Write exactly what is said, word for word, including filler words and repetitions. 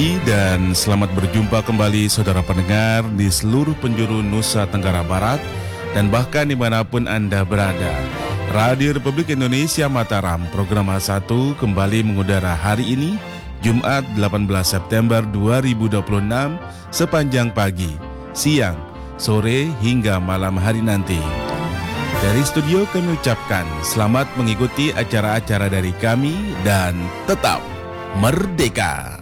Dan selamat berjumpa kembali saudara pendengar di seluruh penjuru Nusa Tenggara Barat dan bahkan dimanapun Anda berada. Radio Republik Indonesia Mataram, program A satu kembali mengudara hari ini, Jumat delapan belas September dua ribu dua puluh enam, sepanjang pagi, siang, sore hingga malam hari nanti. Dari studio kami ucapkan selamat mengikuti acara-acara dari kami dan tetap merdeka.